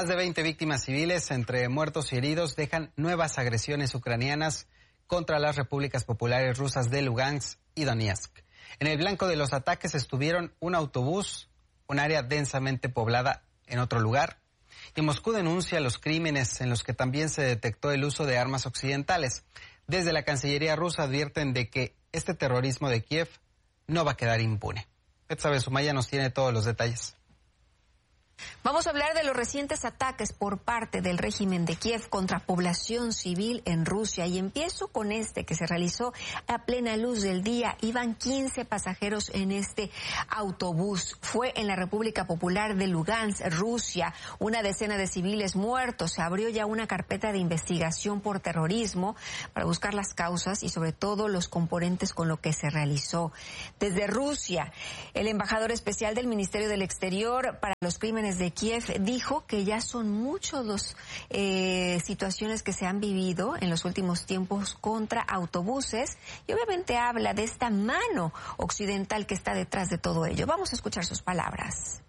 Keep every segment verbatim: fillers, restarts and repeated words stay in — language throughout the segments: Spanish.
Más de veinte víctimas civiles, entre muertos y heridos, dejan nuevas agresiones ucranianas contra las repúblicas populares rusas de Lugansk y Donetsk. En el blanco de los ataques estuvieron un autobús, un área densamente poblada en otro lugar, y Moscú denuncia los crímenes en los que también se detectó el uso de armas occidentales. Desde la Cancillería rusa advierten de que este terrorismo de Kiev no va a quedar impune. Betsabe Sumaya nos tiene todos los detalles. Vamos a hablar de los recientes ataques por parte del régimen de Kiev contra población civil en Rusia. Y empiezo con este que se realizó a plena luz del día. Iban quince pasajeros en este autobús. Fue en la República Popular de Lugansk, Rusia. Una decena de civiles muertos. Se abrió ya una carpeta de investigación por terrorismo para buscar las causas y sobre todo los componentes con lo que se realizó. Desde Rusia, el embajador especial del Ministerio del Exterior para los Crímenes de Kiev dijo que ya son muchos los eh, situaciones que se han vivido en los últimos tiempos contra autobuses y obviamente habla de esta mano occidental que está detrás de todo ello. Vamos a escuchar sus palabras.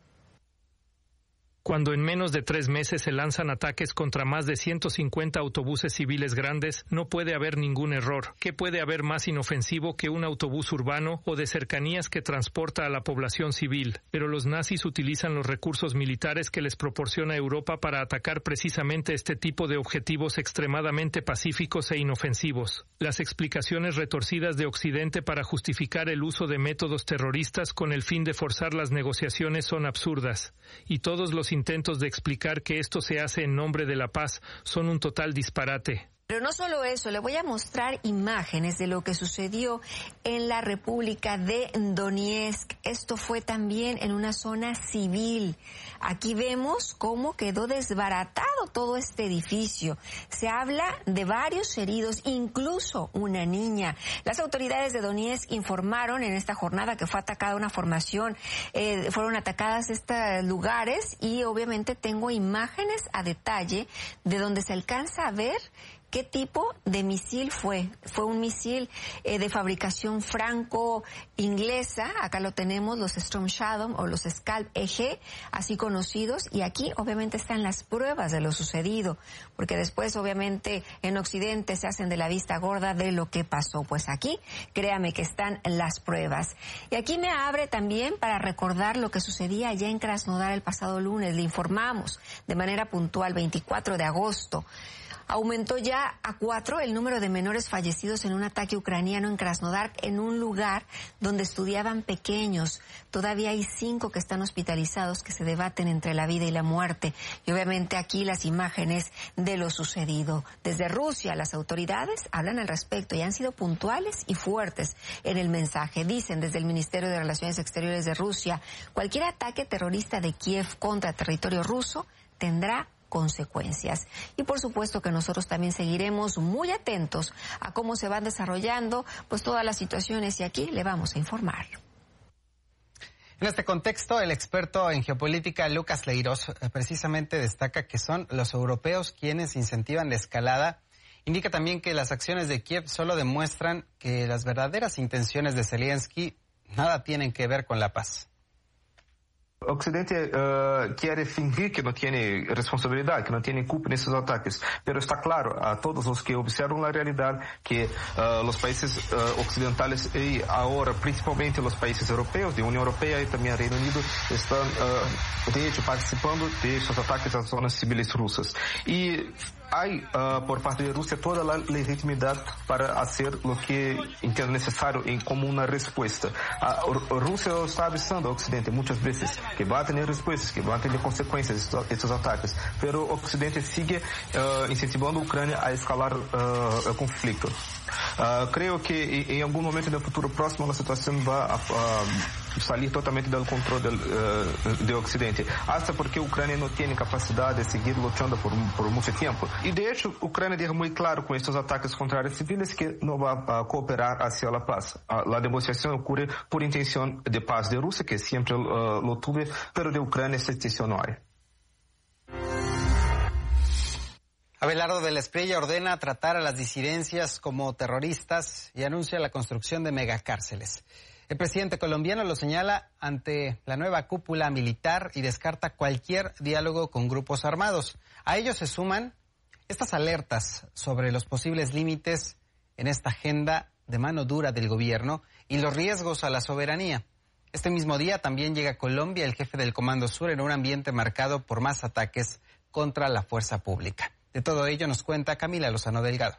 Cuando en menos de tres meses se lanzan ataques contra más de ciento cincuenta autobuses civiles grandes, no puede haber ningún error. ¿Qué puede haber más inofensivo que un autobús urbano o de cercanías que transporta a la población civil? Pero los nazis utilizan los recursos militares que les proporciona Europa para atacar precisamente este tipo de objetivos extremadamente pacíficos e inofensivos. Las explicaciones retorcidas de Occidente para justificar el uso de métodos terroristas con el fin de forzar las negociaciones son absurdas, y todos los intentos de explicar que esto se hace en nombre de la paz son un total disparate. Pero no solo eso, le voy a mostrar imágenes de lo que sucedió en la República de Donetsk. Esto fue también en una zona civil. Aquí vemos cómo quedó desbaratado todo este edificio. Se habla de varios heridos, incluso una niña. Las autoridades de Donetsk informaron en esta jornada que fue atacada una formación, eh, fueron atacadas estos lugares y obviamente tengo imágenes a detalle de donde se alcanza a ver ¿qué tipo de misil fue? Fue un misil eh, de fabricación franco-inglesa. Acá lo tenemos, los Storm Shadow o los Scalp E G, así conocidos. Y aquí obviamente están las pruebas de lo sucedido, porque después obviamente en Occidente se hacen de la vista gorda de lo que pasó. Pues aquí, créame que están las pruebas. Y aquí me abre también para recordar lo que sucedía allá en Krasnodar el pasado lunes. Le informamos de manera puntual, veinticuatro de agosto. Aumentó ya a cuatro el número de menores fallecidos en un ataque ucraniano en Krasnodar, en un lugar donde estudiaban pequeños. Todavía hay cinco que están hospitalizados que se debaten entre la vida y la muerte. Y obviamente aquí las imágenes de lo sucedido. Desde Rusia, las autoridades hablan al respecto y han sido puntuales y fuertes en el mensaje. Dicen desde el Ministerio de Relaciones Exteriores de Rusia, cualquier ataque terrorista de Kiev contra territorio ruso tendrá consecuencias. Y por supuesto que nosotros también seguiremos muy atentos a cómo se van desarrollando pues todas las situaciones y aquí le vamos a informar. En este contexto, el experto en geopolítica Lucas Leiros precisamente destaca que son los europeos quienes incentivan la escalada. Indica también que las acciones de Kiev solo demuestran que las verdaderas intenciones de Zelensky nada tienen que ver con la paz. Occidente uh, quiere fingir que no tiene responsabilidad, que no tiene culpa en esos ataques, pero está claro a todos los que observan la realidad que uh, los países uh, occidentales y ahora principalmente los países europeos, de Unión Europea y también Reino Unido, están uh, de hecho participando de esos ataques a zonas civiles rusas. Y hay uh, por parte de Rusia toda la legitimidad para hacer lo que entiende necesario en como una respuesta. Uh, Rusia está avisando a Occidente muchas veces que va a tener respuestas, que va a tener consecuencias estos, estos ataques, pero Occidente sigue uh, incentivando a Ucrania a escalar uh, el conflicto. Uh, creo que en algún momento del futuro próximo la situación va a uh, salir totalmente del control del, uh, de Occidente, hasta porque Ucrania no tiene capacidad de seguir luchando por, por mucho tiempo. Y de hecho, Ucrania deja muy claro con estos ataques contra áreas civiles que no va a cooperar hacia la paz. Uh, la negociación ocurre por intención de paz de Rusia, que siempre uh, lo tuve, pero de Ucrania esta intención no hay. Abelardo de la Espriella ordena tratar a las disidencias como terroristas y anuncia la construcción de megacárceles. El presidente colombiano lo señala ante la nueva cúpula militar y descarta cualquier diálogo con grupos armados. A ellos se suman estas alertas sobre los posibles límites en esta agenda de mano dura del gobierno y los riesgos a la soberanía. Este mismo día también llega a Colombia el jefe del Comando Sur en un ambiente marcado por más ataques contra la fuerza pública. De todo ello nos cuenta Camila Lozano Delgado.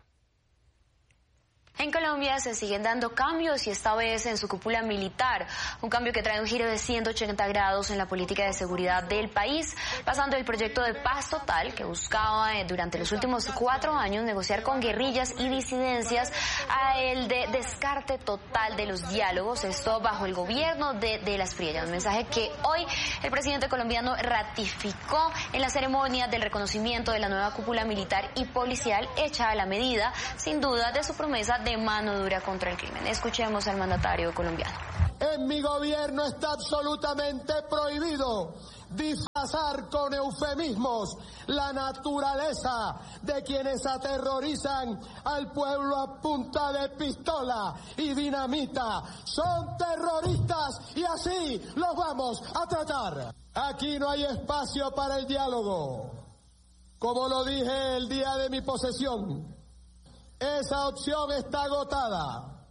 En Colombia se siguen dando cambios y esta vez en su cúpula militar, un cambio que trae un giro de ciento ochenta grados en la política de seguridad del país, pasando del proyecto de paz total que buscaba eh, durante los últimos cuatro años negociar con guerrillas y disidencias a el de descarte total de los diálogos, esto bajo el gobierno de, de las Priellas, un mensaje que hoy el presidente colombiano ratificó en la ceremonia del reconocimiento de la nueva cúpula militar y policial hecha a la medida, sin duda, de su promesa de mano dura contra el crimen. Escuchemos al mandatario colombiano. En mi gobierno está absolutamente prohibido disfrazar con eufemismos la naturaleza de quienes aterrorizan al pueblo a punta de pistola y dinamita. Son terroristas y así los vamos a tratar. Aquí no hay espacio para el diálogo. Como lo dije el día de mi posesión, esa opción está agotada.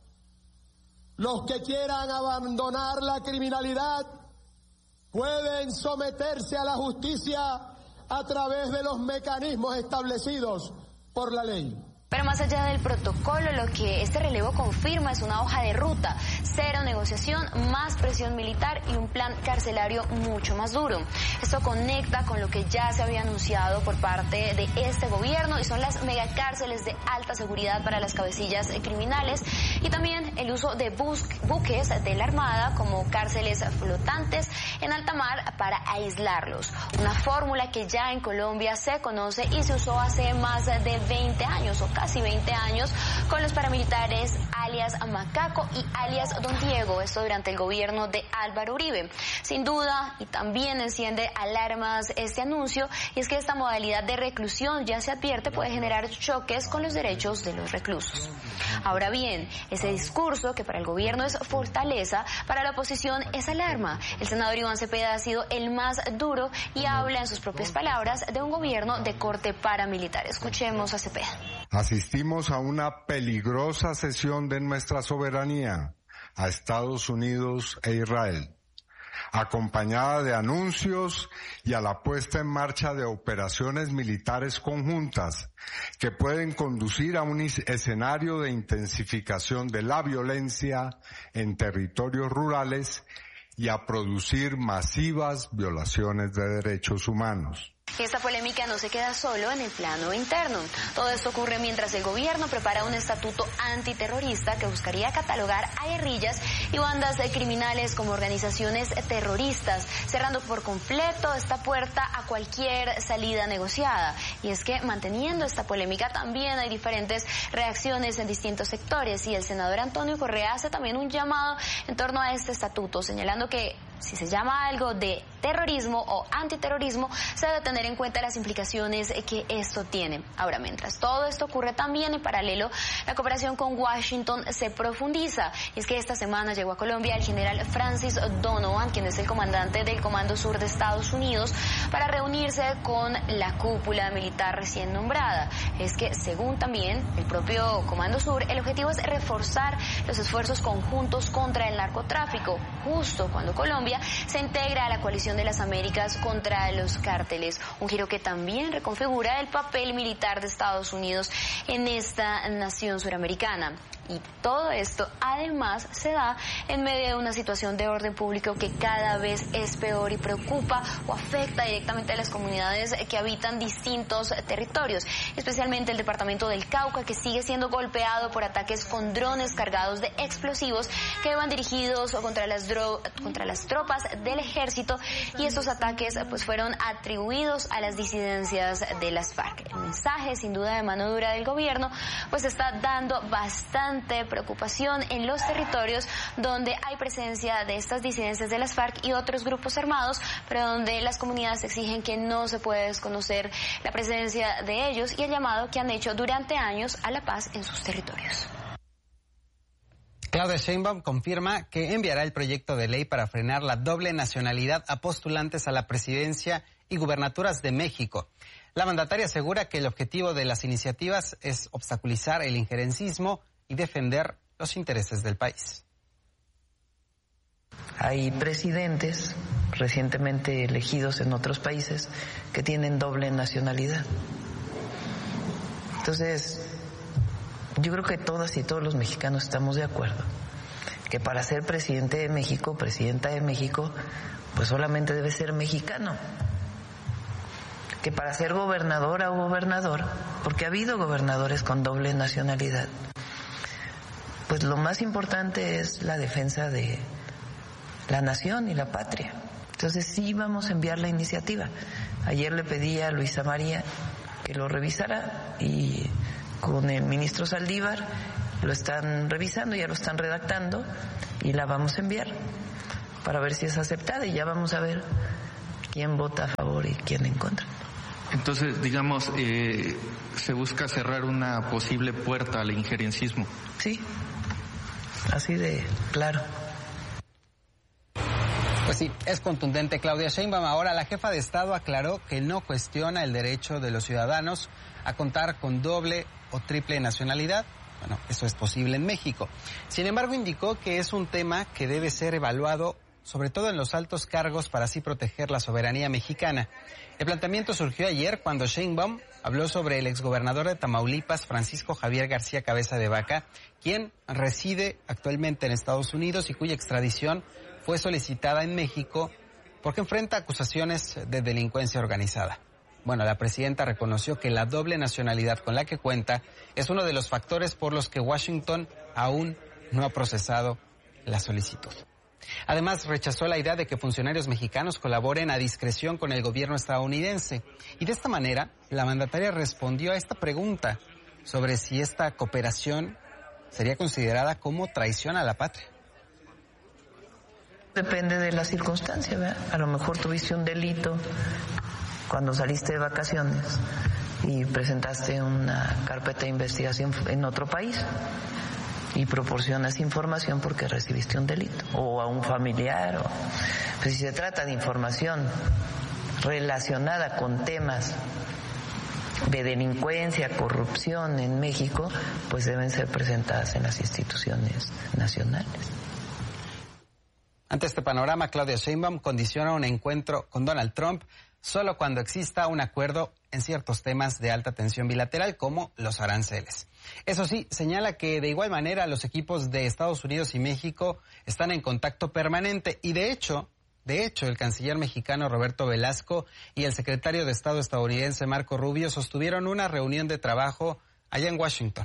Los que quieran abandonar la criminalidad pueden someterse a la justicia a través de los mecanismos establecidos por la ley. Pero más allá del protocolo, lo que este relevo confirma es una hoja de ruta, cero negociación, más presión militar y un plan carcelario mucho más duro. Esto conecta con lo que ya se había anunciado por parte de este gobierno y son las megacárceles de alta seguridad para las cabecillas criminales y también el uso de bus buques de la Armada como cárceles flotantes en alta mar para aislarlos. Una fórmula que ya en Colombia se conoce y se usó hace más de veinte años o casi veinte años con los paramilitares alias Macaco y alias Don Diego, esto durante el gobierno de Álvaro Uribe. Sin duda, y también enciende alarmas este anuncio, y es que esta modalidad de reclusión ya se advierte puede generar choques con los derechos de los reclusos. Ahora bien, ese discurso que para el gobierno es fortaleza, para la oposición es alarma. El senador Iván Cepeda ha sido el más duro y habla en sus propias palabras de un gobierno de corte paramilitar. Escuchemos a Cepeda. Asistimos a una peligrosa cesión de nuestra soberanía a Estados Unidos e Israel, acompañada de anuncios y a la puesta en marcha de operaciones militares conjuntas que pueden conducir a un escenario de intensificación de la violencia en territorios rurales y a producir masivas violaciones de derechos humanos. Esta polémica no se queda solo en el plano interno. Todo esto ocurre mientras el gobierno prepara un estatuto antiterrorista que buscaría catalogar a guerrillas y bandas criminales como organizaciones terroristas, cerrando por completo esta puerta a cualquier salida negociada. Y es que manteniendo esta polémica también hay diferentes reacciones en distintos sectores y el senador Antonio Correa hace también un llamado en torno a este estatuto, señalando que si se llama algo de terrorismo o antiterrorismo, se debe tener en cuenta las implicaciones que esto tiene. Ahora, mientras todo esto ocurre también en paralelo, la cooperación con Washington se profundiza. Y es que esta semana llegó a Colombia el general Francis Donovan, quien es el comandante del Comando Sur de Estados Unidos, para reunirse con la cúpula militar recién nombrada. Es que, según también el propio Comando Sur, el objetivo es reforzar los esfuerzos conjuntos contra el narcotráfico, justo cuando Colombia se integra a la coalición de las Américas contra los cárteles, un giro que también reconfigura el papel militar de Estados Unidos en esta nación suramericana. Y todo esto además se da en medio de una situación de orden público que cada vez es peor y preocupa o afecta directamente a las comunidades que habitan distintos territorios, especialmente el departamento del Cauca, que sigue siendo golpeado por ataques con drones cargados de explosivos que van dirigidos contra las, dro- contra las tropas del ejército, y estos ataques pues fueron atribuidos a las disidencias de las FARC. El mensaje sin duda de mano dura del gobierno pues está dando bastante preocupación en los territorios donde hay presencia de estas disidencias de las FARC y otros grupos armados, pero donde las comunidades exigen que no se puede desconocer la presencia de ellos y el llamado que han hecho durante años a la paz en sus territorios. Claudia Sheinbaum confirma que enviará el proyecto de ley para frenar la doble nacionalidad a postulantes a la presidencia y gubernaturas de México. La mandataria asegura que el objetivo de las iniciativas es obstaculizar el injerencismo y defender los intereses del país. Hay presidentes recientemente elegidos en otros países que tienen doble nacionalidad. Entonces, yo creo que todas y todos los mexicanos estamos de acuerdo que para ser presidente de México, presidenta de México, pues solamente debe ser mexicano. Que para ser gobernadora o gobernador, porque ha habido gobernadores con doble nacionalidad, pues lo más importante es la defensa de la nación y la patria. Entonces sí vamos a enviar la iniciativa. Ayer le pedí a Luisa María que lo revisara y con el ministro Saldívar lo están revisando, ya lo están redactando y la vamos a enviar para ver si es aceptada y ya vamos a ver quién vota a favor y quién en contra. Entonces, digamos, eh, se busca cerrar una posible puerta al injerencismo. Sí, así de claro. Pues sí, es contundente. Claudia Sheinbaum, ahora la jefa de Estado, aclaró que no cuestiona el derecho de los ciudadanos a contar con doble o triple nacionalidad. Bueno, eso es posible en México. Sin embargo, indicó que es un tema que debe ser evaluado, sobre todo en los altos cargos, para así proteger la soberanía mexicana. El planteamiento surgió ayer cuando Sheinbaum habló sobre el exgobernador de Tamaulipas, Francisco Javier García Cabeza de Vaca, quien reside actualmente en Estados Unidos y cuya extradición fue solicitada en México porque enfrenta acusaciones de delincuencia organizada. Bueno, la presidenta reconoció que la doble nacionalidad con la que cuenta es uno de los factores por los que Washington aún no ha procesado la solicitud. Además, rechazó la idea de que funcionarios mexicanos colaboren a discreción con el gobierno estadounidense. Y de esta manera, la mandataria respondió a esta pregunta sobre si esta cooperación sería considerada como traición a la patria. Depende de la circunstancia, ¿verdad? A lo mejor tuviste un delito cuando saliste de vacaciones y presentaste una carpeta de investigación en otro país y proporcionas información porque recibiste un delito, o a un familiar, o pues si se trata de información relacionada con temas de delincuencia, corrupción en México, pues deben ser presentadas en las instituciones nacionales. Ante este panorama, Claudia Sheinbaum condiciona un encuentro con Donald Trump solo cuando exista un acuerdo en ciertos temas de alta tensión bilateral, como los aranceles. Eso sí, señala que de igual manera los equipos de Estados Unidos y México están en contacto permanente y de hecho, de hecho, el canciller mexicano Roberto Velasco y el secretario de Estado estadounidense Marco Rubio sostuvieron una reunión de trabajo allá en Washington.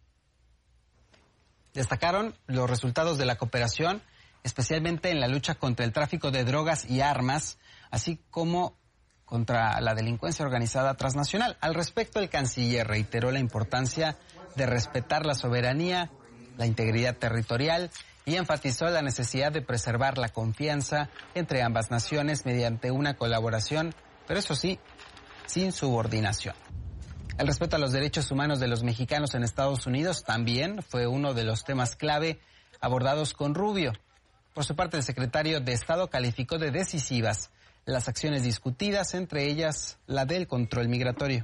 Destacaron los resultados de la cooperación, especialmente en la lucha contra el tráfico de drogas y armas, así como contra la delincuencia organizada transnacional. Al respecto, el canciller reiteró la importancia de respetar la soberanía, la integridad territorial y enfatizó la necesidad de preservar la confianza entre ambas naciones mediante una colaboración, pero eso sí, sin subordinación. El respeto a los derechos humanos de los mexicanos en Estados Unidos también fue uno de los temas clave abordados con Rubio. Por su parte, el secretario de Estado calificó de decisivas las acciones discutidas, entre ellas la del control migratorio.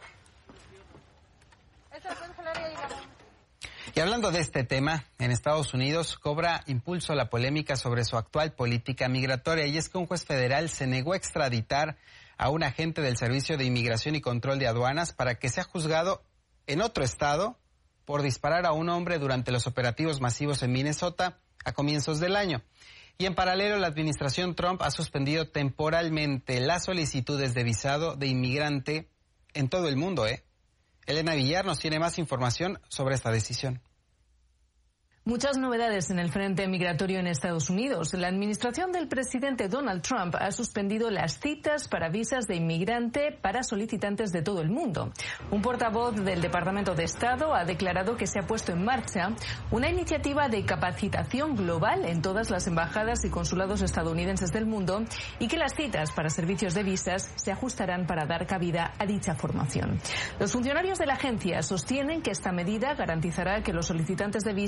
Y hablando de este tema, en Estados Unidos cobra impulso la polémica sobre su actual política migratoria, y es que un juez federal se negó a extraditar a un agente del Servicio de Inmigración y Control de Aduanas para que sea juzgado en otro estado por disparar a un hombre durante los operativos masivos en Minnesota a comienzos del año. Y en paralelo, la administración Trump ha suspendido temporalmente las solicitudes de visado de inmigrante en todo el mundo, ¿eh? Elena Villar nos tiene más información sobre esta decisión. Muchas novedades en el frente migratorio en Estados Unidos. La administración del presidente Donald Trump ha suspendido las citas para visas de inmigrante para solicitantes de todo el mundo. Un portavoz del Departamento de Estado ha declarado que se ha puesto en marcha una iniciativa de capacitación global en todas las embajadas y consulados estadounidenses del mundo y que las citas para servicios de visas se ajustarán para dar cabida a dicha formación. Los funcionarios de la agencia sostienen que esta medida garantizará que los solicitantes de visa no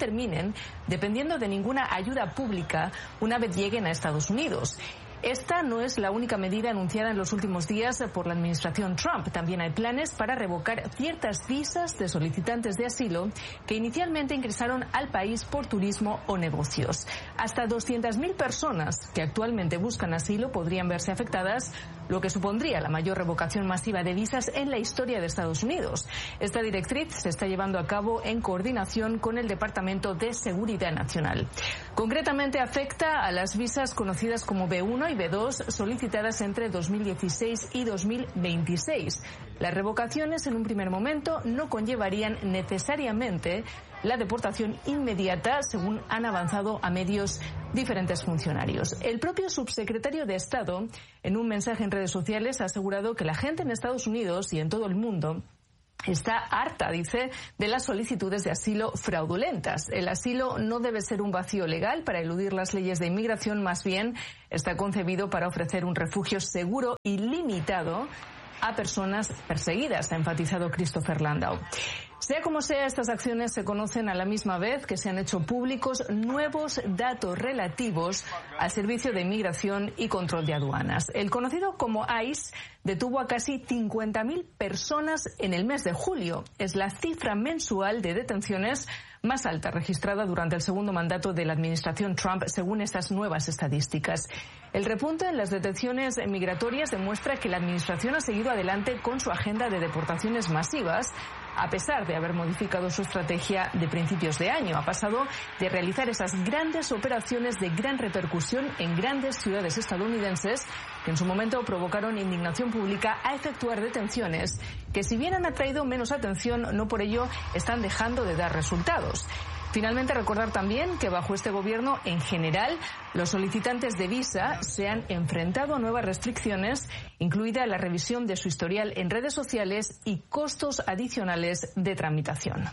terminen dependiendo de ninguna ayuda pública una vez lleguen a Estados Unidos. Esta no es la única medida anunciada en los últimos días por la administración Trump. También hay planes para revocar ciertas visas de solicitantes de asilo que inicialmente ingresaron al país por turismo o negocios. Hasta doscientas mil personas que actualmente buscan asilo podrían verse afectadas, lo que supondría la mayor revocación masiva de visas en la historia de Estados Unidos. Esta directriz se está llevando a cabo en coordinación con el Departamento de Seguridad Nacional. Concretamente afecta a las visas conocidas como B uno y B dos solicitadas entre dos mil dieciséis y dos mil veintiséis. Las revocaciones en un primer momento no conllevarían necesariamente la deportación inmediata, según han avanzado a medios diferentes funcionarios. El propio subsecretario de Estado, en un mensaje en redes sociales, ha asegurado que la gente en Estados Unidos y en todo el mundo está harta, dice, de las solicitudes de asilo fraudulentas. El asilo no debe ser un vacío legal para eludir las leyes de inmigración, más bien está concebido para ofrecer un refugio seguro y limitado a personas perseguidas, ha enfatizado Christopher Landau. Sea como sea, estas acciones se conocen a la misma vez que se han hecho públicos nuevos datos relativos al Servicio de Inmigración y Control de Aduanas. El conocido como ICE detuvo a casi cincuenta mil personas en el mes de julio. Es la cifra mensual de detenciones más alta registrada durante el segundo mandato de la administración Trump, según estas nuevas estadísticas. El repunte en las detenciones migratorias demuestra que la administración ha seguido adelante con su agenda de deportaciones masivas, a pesar de haber modificado su estrategia de principios de año. Ha pasado de realizar esas grandes operaciones de gran repercusión en grandes ciudades estadounidenses, que en su momento provocaron indignación pública, a efectuar detenciones que, si bien han atraído menos atención, no por ello están dejando de dar resultados. Finalmente, recordar también que bajo este gobierno, en general, los solicitantes de visa se han enfrentado a nuevas restricciones, incluida la revisión de su historial en redes sociales y costos adicionales de tramitación.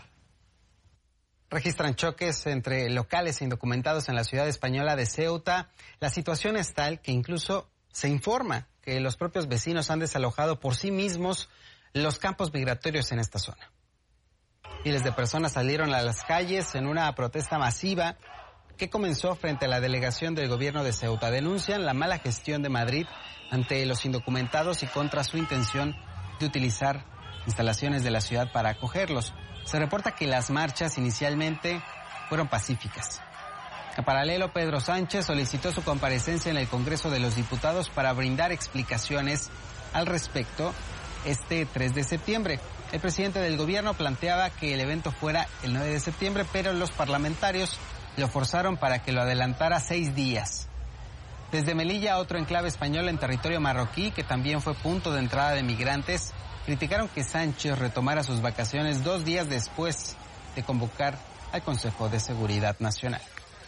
Registran choques entre locales e indocumentados en la ciudad española de Ceuta. La situación es tal que incluso se informa que los propios vecinos han desalojado por sí mismos los campos migratorios en esta zona. Miles de personas salieron a las calles en una protesta masiva que comenzó frente a la delegación del gobierno de Ceuta. Denuncian la mala gestión de Madrid ante los indocumentados y contra su intención de utilizar instalaciones de la ciudad para acogerlos. Se reporta que las marchas inicialmente fueron pacíficas. En paralelo, Pedro Sánchez solicitó su comparecencia en el Congreso de los Diputados para brindar explicaciones al respecto este tres de septiembre. El presidente del gobierno planteaba que el evento fuera el nueve de septiembre, pero los parlamentarios lo forzaron para que lo adelantara seis días. Desde Melilla, otro enclave español en territorio marroquí, que también fue punto de entrada de migrantes, criticaron que Sánchez retomara sus vacaciones dos días después de convocar al Consejo de Seguridad Nacional.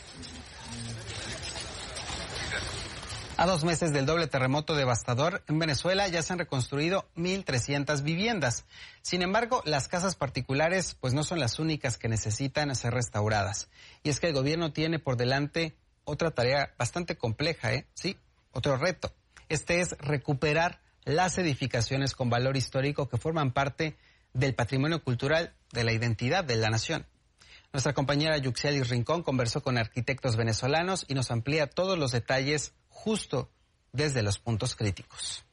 A dos meses del doble terremoto devastador, en Venezuela ya se han reconstruido mil trescientas viviendas. Sin embargo, las casas particulares pues no son las únicas que necesitan ser restauradas. Y es que el gobierno tiene por delante otra tarea bastante compleja, ¿eh? Sí, otro reto. Este es recuperar las edificaciones con valor histórico que forman parte del patrimonio cultural de la identidad de la nación. Nuestra compañera Yuxelis Rincón conversó con arquitectos venezolanos y nos amplía todos los detalles justo desde los puntos críticos.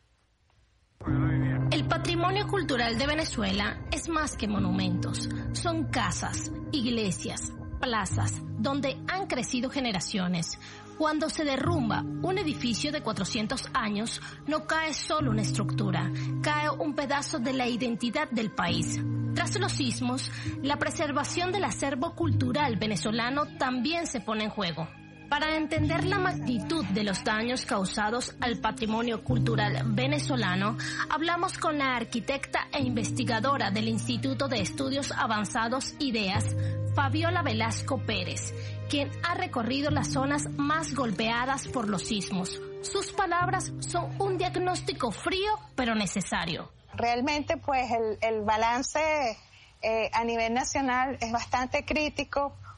El patrimonio cultural de Venezuela es más que monumentos. Son casas, iglesias, plazas, donde han crecido generaciones. Cuando se derrumba un edificio de cuatrocientos años, no cae solo una estructura, cae un pedazo de la identidad del país. Tras los sismos, la preservación del acervo cultural venezolano también se pone en juego. Para entender la magnitud de los daños causados al patrimonio cultural venezolano, hablamos con la arquitecta e investigadora del Instituto de Estudios Avanzados IDEAS, Fabiola Velasco Pérez, quien ha recorrido las zonas más golpeadas por los sismos. Sus palabras son un diagnóstico frío pero necesario. Realmente, pues, el, el balance eh, a nivel nacional es bastante crítico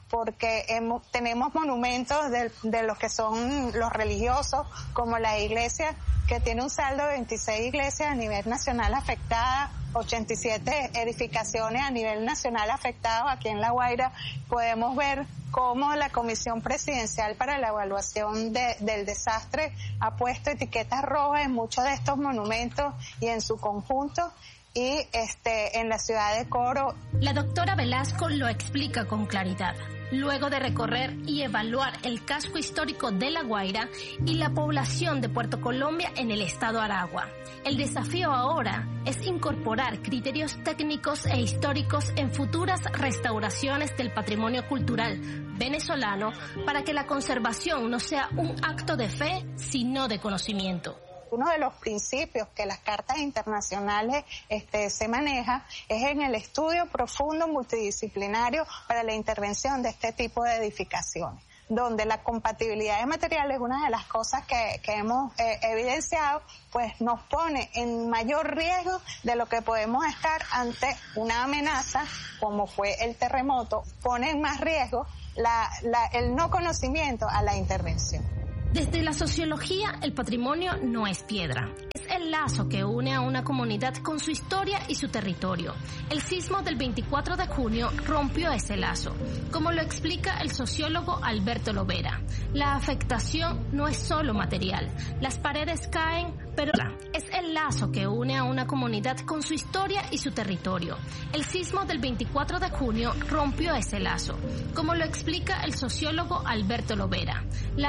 porque hemos, tenemos monumentos de, de los que son los religiosos, como la iglesia, que tiene un saldo de veintiséis iglesias a nivel nacional afectadas, ochenta y siete edificaciones a nivel nacional afectadas. Aquí en La Guaira podemos ver cómo la Comisión Presidencial para la Evaluación de, del Desastre ha puesto etiquetas rojas en muchos de estos monumentos y en su conjunto. Y este, en la ciudad de Coro. La doctora Velasco lo explica con claridad. Luego de recorrer y evaluar el casco histórico de La Guaira y la población de Puerto Colombia en el estado Aragua, el desafío ahora es incorporar criterios técnicos e históricos en futuras restauraciones del patrimonio cultural venezolano para que la conservación no sea un acto de fe, sino de conocimiento. Uno de los principios que las cartas internacionales este, se maneja es en el estudio profundo multidisciplinario para la intervención de este tipo de edificaciones, donde la compatibilidad de materiales es una de las cosas que, que hemos eh, evidenciado, pues nos pone en mayor riesgo de lo que podemos estar ante una amenaza, como fue el terremoto, pone en más riesgo la, la, el no conocimiento a la intervención. Desde la sociología, el patrimonio no es piedra. Es el lazo que une a una comunidad con su historia y su territorio. El sismo del veinticuatro de junio rompió ese lazo, como lo explica el sociólogo Alberto Lovera. La afectación no es solo material. Las paredes caen, pero es el lazo que une a una comunidad con su historia y su territorio. El sismo del veinticuatro de junio rompió ese lazo, como lo explica el sociólogo Alberto Lovera. La